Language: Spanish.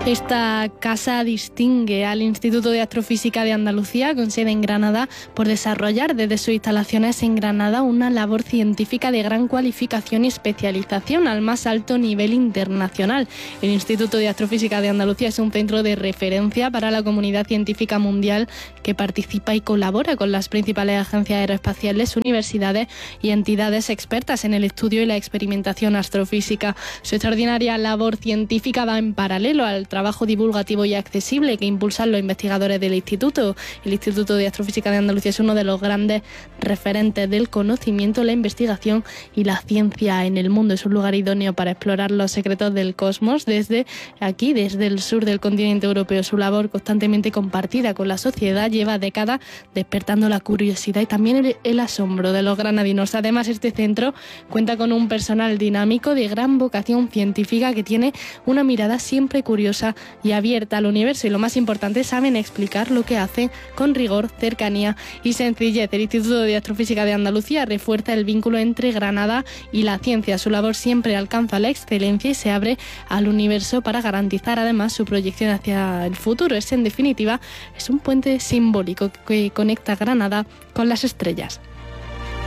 Esta casa distingue al Instituto de Astrofísica de Andalucía, con sede en Granada, por desarrollar desde sus instalaciones en Granada una labor científica de gran cualificación y especialización al más alto nivel internacional. El Instituto de Astrofísica de Andalucía es un centro de referencia para la comunidad científica mundial que participa y colabora con las principales agencias aeroespaciales, universidades y entidades expertas en el estudio y la experimentación astrofísica. Su extraordinaria labor científica va en paralelo al trabajo divulgativo y accesible que impulsan los investigadores del Instituto. El Instituto de Astrofísica de Andalucía es uno de los grandes referentes del conocimiento, la investigación y la ciencia en el mundo. Es un lugar idóneo para explorar los secretos del cosmos desde aquí, desde el sur del continente europeo. Su labor, constantemente compartida con la sociedad, lleva décadas despertando la curiosidad y también el asombro de los granadinos. Además, este centro cuenta con un personal dinámico de gran vocación científica que tiene una mirada siempre curiosa y abierta al universo, y lo más importante, saben explicar lo que hacen con rigor, cercanía y sencillez. El Instituto de Astrofísica de Andalucía refuerza el vínculo entre Granada y la ciencia. Su labor siempre alcanza la excelencia y se abre al universo para garantizar además su proyección hacia el futuro. En definitiva, es un puente simbólico que conecta Granada con las estrellas.